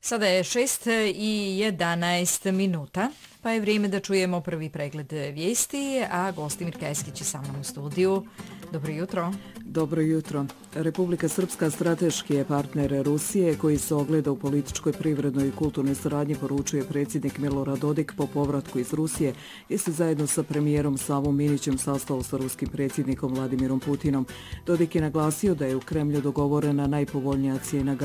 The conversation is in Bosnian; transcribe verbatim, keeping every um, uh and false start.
Sada je šest i jedanaest minuta, pa je vrijeme da čujemo prvi pregled vijesti, a gost Mirka Eskić je sa mnom u studiju. Dobro jutro. Dobro jutro. Republika Srpska strateški je partner Rusije koji se ogleda u političkoj, privrednoj i kulturnoj saradnji, poručuje predsjednik Milorad Dodik po povratku iz Rusije i se zajedno sa premijerom Savom Minićem sastao sa ruskim predsjednikom Vladimirom Putinom. Dodik je naglasio da je u Kremlju dogovorena najpovoljnija cijena